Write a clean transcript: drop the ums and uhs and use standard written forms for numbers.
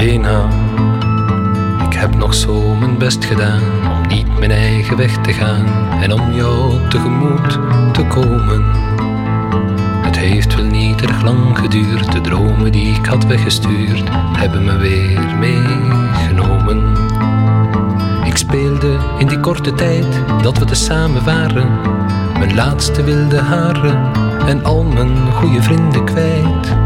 Lena, ik heb nog zo mijn best gedaan om niet mijn eigen weg te gaan en om jou tegemoet te komen. Het heeft wel niet erg lang geduurd, de dromen die ik had weggestuurd hebben me weer meegenomen. Ik speelde in die korte tijd dat we tezamen waren mijn laatste wilde haren en al mijn goede vrienden kwijt.